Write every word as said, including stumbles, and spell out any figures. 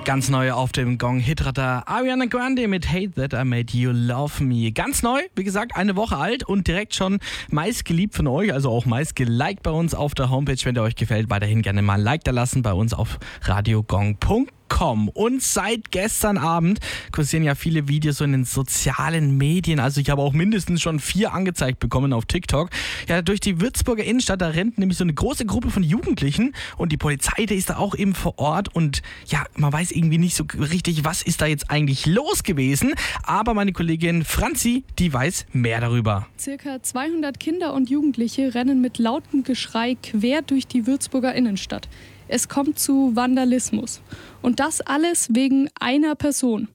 Ganz neu auf dem Gong-Hitradar Ariana Grande mit Hate That I Made You Love Me. Ganz neu, wie gesagt, eine Woche alt und direkt schon meist geliebt von euch, also auch meist geliked bei uns auf der Homepage. Wenn der euch gefällt, weiterhin gerne mal ein Like da lassen bei uns auf radiogong punkt com. Und seit gestern Abend kursieren ja viele Videos so in den sozialen Medien. Also ich habe auch mindestens schon vier angezeigt bekommen auf TikTok. Ja, durch die Würzburger Innenstadt, da rennt nämlich so eine große Gruppe von Jugendlichen und die Polizei, die ist da auch eben vor Ort und ja, man weiß irgendwie nicht so richtig, was ist da jetzt eigentlich los gewesen. Aber meine Kollegin Franzi, die weiß mehr darüber. Circa zweihundert Kinder und Jugendliche rennen mit lautem Geschrei quer durch die Würzburger Innenstadt. Es kommt zu Vandalismus. Und das alles wegen einer Person.